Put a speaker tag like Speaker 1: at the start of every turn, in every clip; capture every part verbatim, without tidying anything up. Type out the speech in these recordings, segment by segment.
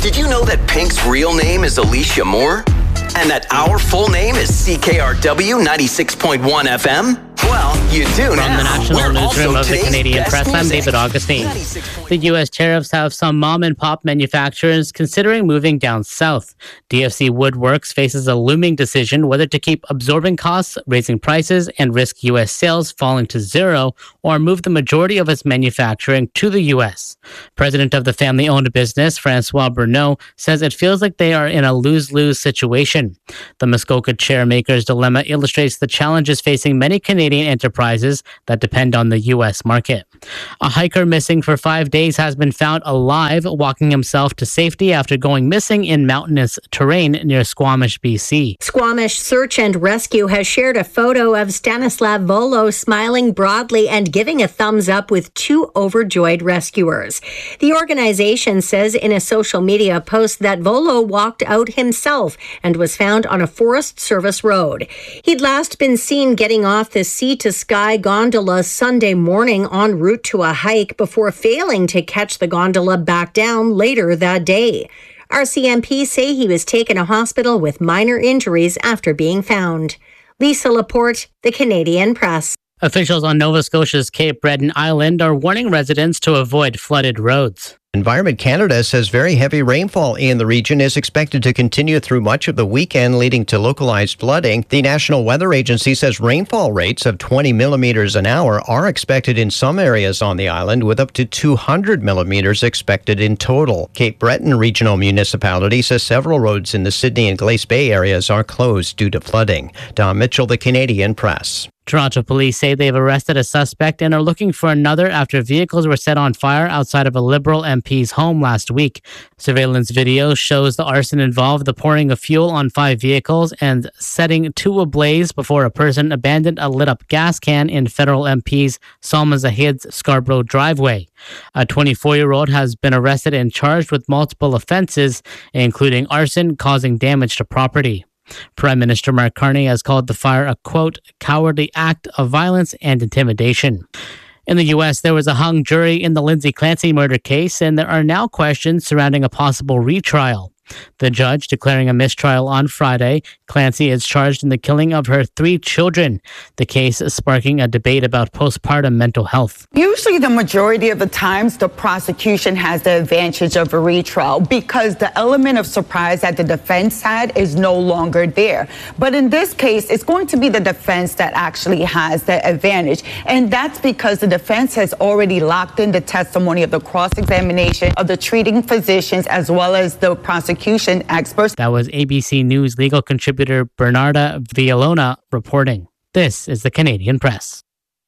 Speaker 1: Did you know that Pink's real name is Alicia Moore? And that our full name is C K R W ninety-six point one F M? Well, you do
Speaker 2: From
Speaker 1: now.
Speaker 2: the National
Speaker 1: We're
Speaker 2: Newsroom
Speaker 1: also
Speaker 2: of the
Speaker 1: today's
Speaker 2: Canadian
Speaker 1: best
Speaker 2: Press, I'm
Speaker 1: music.
Speaker 2: David Augustine. The U S tariffs have some mom-and-pop manufacturers considering moving down south. D F C Woodworks faces a looming decision whether to keep absorbing costs, raising prices, and risk U S sales falling to zero, or move the majority of its manufacturing to the U S. President of the family-owned business, Francois Bruneau, says it feels like they are in a lose-lose situation. The Muskoka chair maker's dilemma illustrates the challenges facing many Canadian enterprises that depend on the U S market. A hiker missing for five days has been found alive, walking himself to safety after going missing in mountainous terrain near Squamish, B C.
Speaker 3: Squamish Search and Rescue has shared a photo of Stanislav Volo smiling broadly and giving a thumbs up with two overjoyed rescuers. The organization says in a social media post that Volo walked out himself and was found on a Forest Service road. He'd last been seen getting off the sea-to-sky gondola Sunday morning en route to a hike before failing to catch the gondola back down later that day. R C M P say he was taken to hospital with minor injuries after being found. Lisa Laporte, The Canadian Press.
Speaker 2: Officials on Nova Scotia's Cape Breton Island are warning residents to avoid flooded roads.
Speaker 4: Environment Canada says very heavy rainfall in the region is expected to continue through much of the weekend, leading to localized flooding. The National Weather Agency says rainfall rates of twenty millimeters an hour are expected in some areas on the island, with up to two hundred millimeters expected in total. Cape Breton Regional Municipality says several roads in the Sydney and Glace Bay areas are closed due to flooding. Don Mitchell, The Canadian Press.
Speaker 2: Toronto police say they've arrested a suspect and are looking for another after vehicles were set on fire outside of a Liberal M P's home last week. Surveillance video shows the arson involved the pouring of fuel on five vehicles and setting two ablaze before a person abandoned a lit-up gas can in Federal M P's Salman Zahid's Scarborough driveway. A twenty-four-year-old has been arrested and charged with multiple offenses, including arson causing damage to property. Prime Minister Mark Carney has called the fire a, quote, cowardly act of violence and intimidation. In the U S, there was a hung jury in the Lindsay Clancy murder case, and there are now questions surrounding a possible retrial. The judge declaring a mistrial on Friday. Clancy is charged in the killing of her three children. The case is sparking a debate about postpartum mental health.
Speaker 5: Usually the majority of the times the prosecution has the advantage of a retrial because the element of surprise that the defense had is no longer there. But in this case, it's going to be the defense that actually has the advantage. And that's because the defense has already locked in the testimony of the cross-examination of the treating physicians as well as the prosecution experts.
Speaker 2: That was A B C News legal contributor Bernarda Villalona reporting. This is the Canadian Press.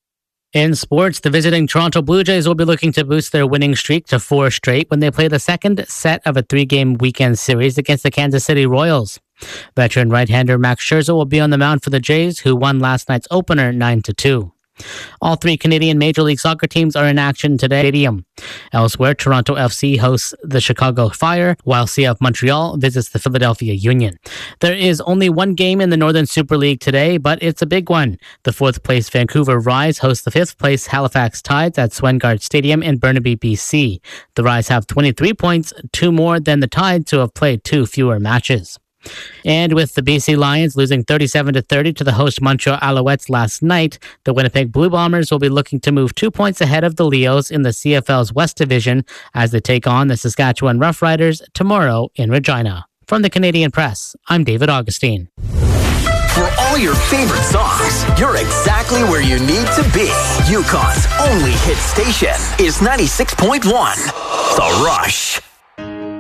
Speaker 2: In sports, the visiting Toronto Blue Jays will be looking to boost their winning streak to four straight when they play the second set of a three-game weekend series against the Kansas City Royals. Veteran right-hander Max Scherzer will be on the mound for the Jays, who won last night's opener nine to two. All three Canadian Major League Soccer teams are in action today at Stadium. Elsewhere, Toronto F C hosts the Chicago Fire, while C F Montreal visits the Philadelphia Union. There is only one game in the Northern Super League today, but it's a big one. The fourth-place Vancouver Rise hosts the fifth-place Halifax Tides at Swengard Stadium in Burnaby, B C. The Rise have twenty-three points, two more than the Tides, who have played two fewer matches. And with the B C Lions losing thirty-seven to thirty to the host Montreal Alouettes last night, the Winnipeg Blue Bombers will be looking to move two points ahead of the Leos in the C F L's West Division as they take on the Saskatchewan Roughriders tomorrow in Regina. From the Canadian Press, I'm David Augustine.
Speaker 1: For all your favorite songs, you're exactly where you need to be. Yukon's only hit station is ninety-six point one, The Rush.